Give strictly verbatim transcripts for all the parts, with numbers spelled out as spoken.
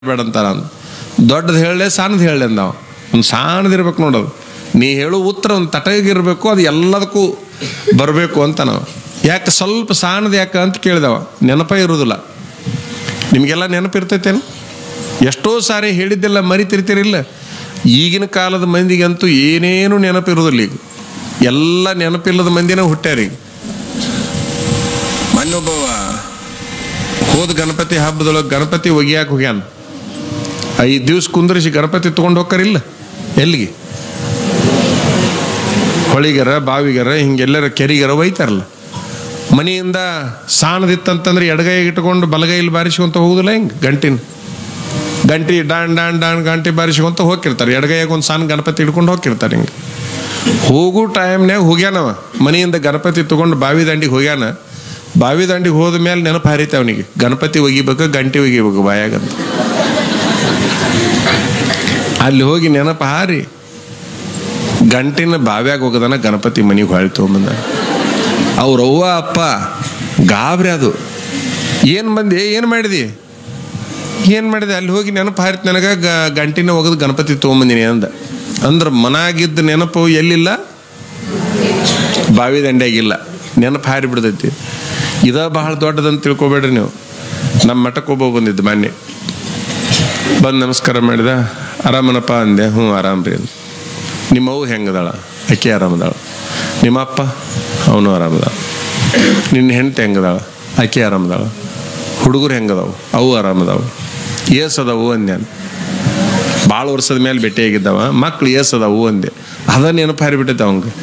ಬೇಡಂತ ನಾನು ದೊಡ್ಡದು ಹೇಳಲೆ ಸಣ್ಣದು ಹೇಳಲೆ ನಾವು ಒಂದು ಸಣ್ಣದಿರ್ಬೇಕು ನೋಡೋದು. ನೀ ಹೇಳೋ ಉತ್ತರ ಒಂದು ತಟಗಿರ್ಬೇಕು, ಅದು ಎಲ್ಲದಕ್ಕೂ ಬರಬೇಕು ಅಂತ ನಾವು. ಯಾಕೆ ಸ್ವಲ್ಪ ಸಣ್ಣದು ಯಾಕೆ ಅಂತ ಕೇಳಿದವ, ನೆನಪೇ ಇರೋದಿಲ್ಲ. ನಿಮಗೆಲ್ಲ ನೆನಪಿರ್ತೈತೇನು? ಎಷ್ಟೋ ಸಾರಿ ಹೇಳಿದ್ದೆಲ್ಲ ಮರಿತಿರ್ತೀರಿಲ್ಲ. ಈಗಿನ ಕಾಲದ ಮಂದಿಗಂತೂ ಏನೇನು ನೆನಪಿರೋದಿಲ್ಲ. ಈಗ ಎಲ್ಲ ನೆನಪಿಲ್ಲದ ಮಂದಿನೇ ಹುಟ್ಟ್ಯಾರೀಗ. ಮೊನ್ನೊಬ್ಬವ ಹೋದ ಗಣಪತಿ ಹಬ್ಬದೊಳಗೆ ಗಣಪತಿ ಒಗಿಯಾಕೆ ಹೋಗ್ಯಾನ. ಐದು ದಿವ್ಸ ಕುಂದ್ರಿಸಿ ಗಣಪತಿ ತೊಗೊಂಡು ಹೋಗ್ತಾರಿಲ್ಲ ಎಲ್ಲಿಗೆ, ಹೊಳಿಗರ ಬಾವಿಗರ ಹಿಂಗೆಲ್ಲರ ಕೆರಿಗರ ಒಯ್ತಾರಲ್ಲ. ಮನೆಯಿಂದ ಸಾಣದಿತ್ತಂತಂದ್ರೆ ಎಡಗೈಗೆ ಇಟ್ಕೊಂಡು ಬಲಗೈಲಿ ಬಾರಿಸ್ಕೊಂತ ಹೋಗುದಿಲ್ಲ. ಹಿಂಗೆ ಗಂಟಿನ ಗಂಟಿ ಡಾಣ್ ಡಾಣ್ ಡಾಣ್ ಗಂಟಿ ಬಾರಿಸ್ಕೊಂತ ಹೋಗಿರ್ತಾರೆ. ಎಡಗೈಯಾಗ ಒಂದು ಸಣ್ಣ ಗಣಪತಿ ಹಿಡ್ಕೊಂಡು ಹೋಗಿರ್ತಾರೆ. ಹಿಂಗೆ ಹೋಗೋ ಟೈಮ್ನಾಗ ಹೋಗ್ಯಾನವ ಮನೆಯಿಂದ ಗಣಪತಿ ತೊಗೊಂಡು ಬಾವಿ ದಂಡಿಗೆ ಹೋಗ್ಯಾನ. ಬಾವಿ ದಂಡಿಗೆ ಹೋದ ಮೇಲೆ ನೆನಪು ಹಾರಿತ ಅವನಿಗೆ, ಗಣಪತಿ ಒಗಿಬೇಕು ಗಂಟಿ ಒಗಿಬೇಕು ಬಾಯಾಗಂತ. ಅಲ್ಲಿ ಹೋಗಿ ನೆನಪು ಹಾರಿ ಗಂಟಿನ ಬಾವ್ಯಾಗ ಹೋಗದನ ಗಣಪತಿ ಮನೆಗೆ ಹೊಳಿ ತೊಗೊಂಬಂದ. ಅವ್ರವ್ವ ಅಪ್ಪ ಗಾಬ್ರಿ ಅದು, ಏನು ಬಂದೆ ಏನು ಮಾಡಿದಿ ಏನು ಮಾಡಿದೆ? ಅಲ್ಲಿ ಹೋಗಿ ನೆನಪು ಹಾರಿತು ನನಗೆ, ಗ ಗಂಟಿನ ಒಗದು ಗಣಪತಿ ತೊಗೊಂಬಂದಿನಿ ಅಂದ. ಅಂದ್ರೆ ಮನಾಗಿದ್ದ ನೆನಪು ಎಲ್ಲಿಲ್ಲ, ಬಾವಿ ದಂಡ್ಯಾಗಿಲ್ಲ. ನೆನಪು ಹಾರಿ ಬಿಡ್ತೈತಿ. ಇದ ಬಹಳ ದೊಡ್ಡದಂತ ತಿಳ್ಕೊಬೇಡ್ರಿ ನೀವು. ನಮ್ಮ ಮಠಕ್ಕೆ ಒಬ್ಬ ಬಂದಿದ್ದು ಮೊನ್ನೆ, ಬಂದು ನಮಸ್ಕಾರ ಮಾಡಿದ. ಆರಾಮನಪ್ಪ ಅಂದೆ. ಹ್ಞೂ ಆರಾಮ್ರಿ ಅಂದ. ನಿಮ್ಮವ್ವ ಹೆಂಗದಾಳ? ಆಕೆ ಆರಾಮದಾಳ. ನಿಮ್ಮಪ್ಪ? ಅವನು ಆರಾಮದಾಳ. ನಿನ್ನ ಹೆಂಡತಿ ಹೆಂಗದಾಳ? ಆಕೆ ಆರಾಮದಾಳ. ಹುಡುಗರು ಹೆಂಗದಾವು? ಅವು ಆರಾಮದಾವು. ಏಸ್ ಅದಾವು ಅಂದ್ಯಾನ. ಭಾಳ ವರ್ಷದ ಮೇಲೆ ಭೇಟಿಯಾಗಿದ್ದವ. ಮಕ್ಳು ಏಸ್ ಅದಾವು ಅಂದೆ. ಅದ ನೆನಪು ಹಾರಿಬಿಟ್ಟೈತೆ ಅವಂಗೆ.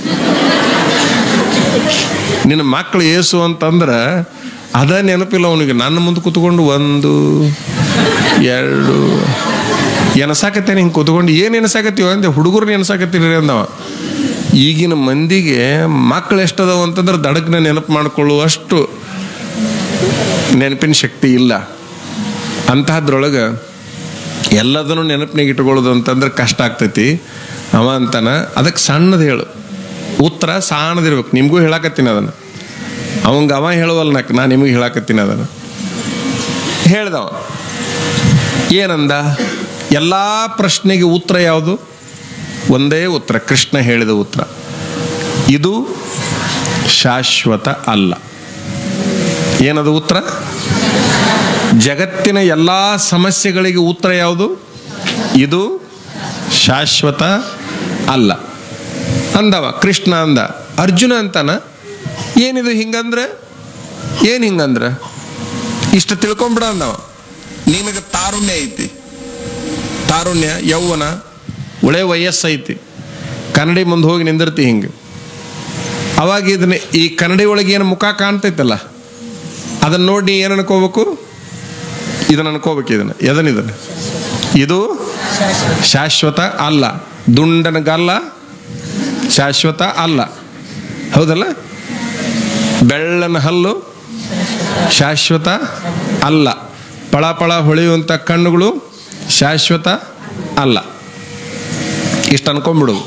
ನಿನ್ನ ಮಕ್ಳು ಏಸು ಅಂತಂದ್ರೆ ಅದ ನೆನಪಿಲ್ಲ ಅವನಿಗೆ. ನನ್ನ ಮುಂದೆ ಕೂತ್ಕೊಂಡು ಒಂದು ಎರಡು ಎನಸಾಕತ್ತೇನೆ. ಹಿಂಗೆ ಕೂತ್ಕೊಂಡು ಏನು ಎನಸಾಕತ್ತೀವ ಅಂದೆ. ಹುಡುಗರು ಎನಸಾಕತ್ತೀರಿ ಅಂದವ. ಈಗಿನ ಮಂದಿಗೆ ಮಕ್ಳು ಎಷ್ಟದಾವ ಅಂತಂದ್ರೆ ದಡಕ್ನ ನೆನಪು ಮಾಡ್ಕೊಳ್ಳುವಷ್ಟು ನೆನಪಿನ ಶಕ್ತಿ ಇಲ್ಲ. ಅಂತಹದ್ರೊಳಗೆ ಎಲ್ಲದನ್ನು ನೆನಪಿನಾಗ ಇಟ್ಕೊಳ್ಳೋದು ಅಂತಂದ್ರೆ ಕಷ್ಟ ಆಗ್ತೈತಿ. ಅವ ಅಂತಾನ ಅದಕ್ಕೆ ಸಣ್ಣದು ಹೇಳು, ಉತ್ತರ ಸಣ್ಣದಿರ್ಬೇಕು. ನಿಮಗೂ ಹೇಳಾಕತ್ತೀನಿ ಅದನ್ನು. ಅವಂಗ ಅವ ಹೇಳುವಲ್ಲ ನಕ್ ನಾ ನಿಮಗೆ ಹೇಳಾಕತ್ತೀನಿ ಅದನ್ನು. ಹೇಳ್ದವ ಏನಂದ? ಎಲ್ಲ ಪ್ರಶ್ನೆಗೆ ಉತ್ತರ ಯಾವುದು? ಒಂದೇ ಉತ್ತರ, ಕೃಷ್ಣ ಹೇಳಿದ ಉತ್ತರ. ಇದು ಶಾಶ್ವತ ಅಲ್ಲ. ಏನದು ಉತ್ತರ? ಜಗತ್ತಿನ ಎಲ್ಲ ಸಮಸ್ಯೆಗಳಿಗೆ ಉತ್ತರ ಯಾವುದು? ಇದು ಶಾಶ್ವತ ಅಲ್ಲ ಅಂದವ. ಕೃಷ್ಣ ಅಂದ. ಅರ್ಜುನ ಅಂತಾನ ಏನಿದು ಹಿಂಗಂದ್ರೆ? ಏನು ಹಿಂಗಂದ್ರೆ ಇಷ್ಟು ತಿಳ್ಕೊಂಬಿಡ ಅಂದವ. ನಿನಗೆ ತಾರುಣ್ಯ ಐತಿ, ತಾರುಣ್ಯ ಯೌವನ ಒಳ್ಳೆ ವಯಸ್ಸು ಐತಿ. ಕನ್ನಡಿ ಮುಂದೆ ಹೋಗಿ ನಿಂದಿರ್ತಿ ಹಿಂಗೆ. ಅವಾಗ ಇದನ್ನ ಈ ಕನ್ನಡಿ ಒಳಗೆ ಏನು ಮುಖ ಕಾಣ್ತೈತಲ್ಲ, ಅದನ್ನ ನೋಡಿ ಏನು ಅನ್ಕೋಬೇಕು? ಇದನ್ನ ಅನ್ಕೋಬೇಕು. ಇದನ್ನ ಎದನಿದನ್ನು ಇದು ಶಾಶ್ವತ ಅಲ್ಲ. ದುಂಡನ ಗಲ್ಲ ಶಾಶ್ವತ ಅಲ್ಲ, ಹೌದಲ್ಲ? ಬೆಳ್ಳನ ಹಲ್ಲು ಶಾಶ್ವತ ಅಲ್ಲ. ಪಳ ಪಳ ಹೊಳೆಯುವಂಥ ಕಣ್ಣುಗಳು ಶಾಶ್ವತ ಅಲ್ಲ. ಇಷ್ಟು ಅನ್ಕೊಂಡ್ಬಿಡೋದು.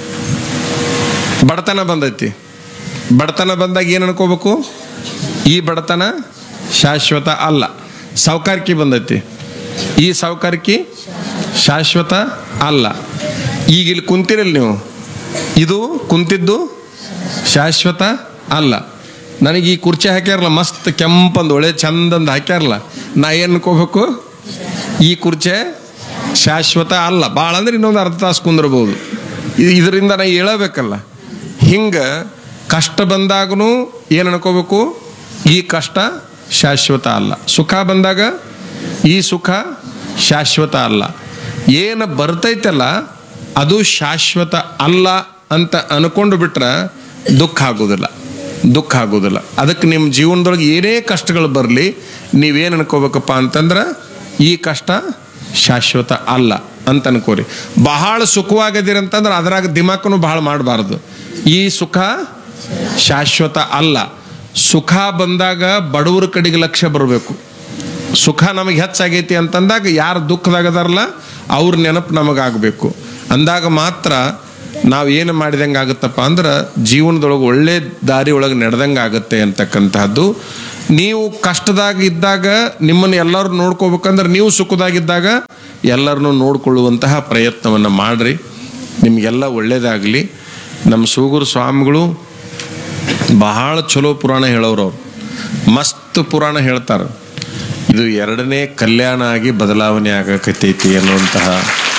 ಬಡತನ ಬಂದೈತಿ. ಬಡತನ ಬಂದಾಗ ಏನು ಅನ್ಕೋಬೇಕು? ಈ ಬಡತನ ಶಾಶ್ವತ ಅಲ್ಲ. ಸಾವುಕಾರಿಕೆ ಬಂದೈತಿ. ಈ ಸಾವುಕಾರಿಕೆ ಶಾಶ್ವತ ಅಲ್ಲ. ಈಗ ಇಲ್ಲಿ ಕುಂತಿರಲ್ಲ ನೀವು, ಇದು ಕುಂತಿದ್ದು ಶಾಶ್ವತ ಅಲ್ಲ. ನನಗೆ ಈ ಕುರ್ಚಿ ಹಾಕ್ಯಾರಲ್ಲ, ಮಸ್ತ್ ಕೆಂಪಂದು ಒಳ್ಳೆ ಚಂದಂದು ಹಾಕ್ಯಾರಲ್ಲ, ನಾ ಏನು ಅನ್ಕೋಬೇಕು? ಈ ಕುರ್ಚಿ ಶಾಶ್ವತ ಅಲ್ಲ. ಭಾಳ ಅಂದ್ರೆ ಇನ್ನೊಂದು ಅರ್ಧ ತಾಸು ಕುಂದಿರ್ಬೋದು. ಇದರಿಂದ ನಾ ಹೇಳಬೇಕಲ್ಲ. ಹಿಂಗೆ ಕಷ್ಟ ಬಂದಾಗೂ ಏನು ಅನ್ಕೋಬೇಕು? ಈ ಕಷ್ಟ ಶಾಶ್ವತ ಅಲ್ಲ. ಸುಖ ಬಂದಾಗ ಈ ಸುಖ ಶಾಶ್ವತ ಅಲ್ಲ. ಏನು ಬರ್ತೈತಲ್ಲ ಅದು ಶಾಶ್ವತ ಅಲ್ಲ ಅಂತ ಅನ್ಕೊಂಡು ಬಿಟ್ರೆ ದುಃಖ ಆಗೋದಿಲ್ಲ, ದುಃಖ ಆಗೋದಿಲ್ಲ. ಅದಕ್ಕೆ ನಿಮ್ಮ ಜೀವನದೊಳಗೆ ಏನೇ ಕಷ್ಟಗಳು ಬರಲಿ, ನೀವೇನು ಅನ್ಕೋಬೇಕಪ್ಪ ಅಂತಂದ್ರೆ ಈ ಕಷ್ಟ ಶಾಶ್ವತ ಅಲ್ಲ ಅಂತ ಅನ್ಕೋರಿ. ಬಹಳ ಸುಖವಾಗಿದ್ದೀರಂತಂದ್ರೆ ಅದ್ರಾಗ ದಿಮಾಕನು ಬಹಳ ಮಾಡಬಾರ್ದು. ಈ ಸುಖ ಶಾಶ್ವತ ಅಲ್ಲ. ಸುಖ ಬಂದಾಗ ಬಡವರ ಕಡೆಗೆ ಲಕ್ಷ್ಯ ಬರಬೇಕು. ಸುಖ ನಮಗೆ ಹೆಚ್ಚಾಗೈತಿ ಅಂತಂದಾಗ ಯಾರು ದುಃಖದಾಗದಾರಲ್ಲ ಅವ್ರ ನೆನಪು ನಮಗಾಗಬೇಕು. ಅಂದಾಗ ಮಾತ್ರ ನಾವು ಏನು ಮಾಡಿದಂಗೆ ಆಗುತ್ತಪ್ಪ ಅಂದ್ರೆ ಜೀವನದೊಳಗೆ ಒಳ್ಳೆ ದಾರಿ ಒಳಗೆ ನಡೆದಂಗೆ ಆಗುತ್ತೆ ಅಂತಕ್ಕಂತಹದ್ದು ನೀವು ಕಷ್ಟದಾಗ ಇದ್ದಾಗ ನಿಮ್ಮನ್ನು ಎಲ್ಲರೂ ನೋಡ್ಕೋಬೇಕಂದ್ರೆ ನೀವು ಸುಖದಾಗಿದ್ದಾಗ ಎಲ್ಲರನ್ನೂ ನೋಡ್ಕೊಳ್ಳುವಂತಹ ಪ್ರಯತ್ನವನ್ನು ಮಾಡ್ರಿ. ನಿಮಗೆಲ್ಲ ಒಳ್ಳೇದಾಗಲಿ. ನಮ್ಮ ಸೂಗೂರು ಸ್ವಾಮಿಗಳು ಬಹಳ ಚಲೋ ಪುರಾಣ ಹೇಳೋರು. ಅವ್ರು ಮಸ್ತ್ ಪುರಾಣ ಹೇಳ್ತಾರೆ. ಇದು ಎರಡನೇ ಕಲ್ಯಾಣ ಆಗಿ ಬದಲಾವಣೆ ಆಗಕತ್ತೈತಿ ಅನ್ನುವಂತಹ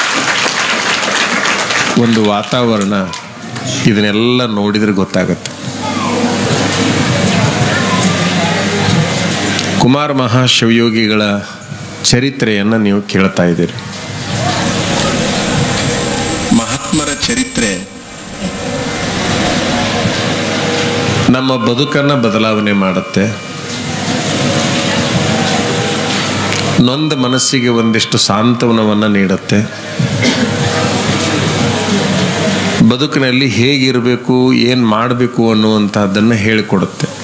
ಒಂದು ವಾತಾವರಣ ಇದನ್ನೆಲ್ಲ ನೋಡಿದ್ರೆ ಗೊತ್ತಾಗತ್ತೆ. ಕುಮಾರ ಮಹಾಶಿವಯೋಗಿಗಳ ಚರಿತ್ರೆಯನ್ನು ನೀವು ಕೇಳ್ತಾ ಇದ್ದೀರಿ. ಮಹಾತ್ಮರ ಚರಿತ್ರೆ ನಮ್ಮ ಬದುಕನ್ನು ಬದಲಾವಣೆ ಮಾಡುತ್ತೆ. ನೊಂದ ಮನಸ್ಸಿಗೆ ಒಂದಿಷ್ಟು ಸಾಂತ್ವನವನ್ನು ನೀಡುತ್ತೆ. ಬದುಕಿನಲ್ಲಿ ಹೇಗಿರಬೇಕು, ಏನು ಮಾಡಬೇಕು ಅನ್ನುವಂಥದ್ದನ್ನು ಹೇಳಿಕೊಡುತ್ತೆ.